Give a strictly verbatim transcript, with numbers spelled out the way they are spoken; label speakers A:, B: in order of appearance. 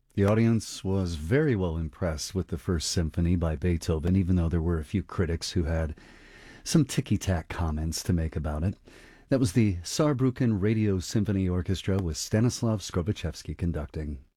A: The audience was very well impressed with the First Symphony by Beethoven, even though there were a few critics who had some ticky-tack comments to make about it. That was the Saarbrücken Radio Symphony Orchestra with Stanislav Skorbaczewski conducting.